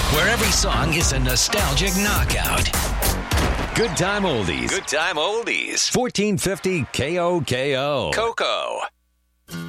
where every song is a nostalgic knockout. Good Time Oldies. Good Time Oldies. 1450 KOKO. Coco.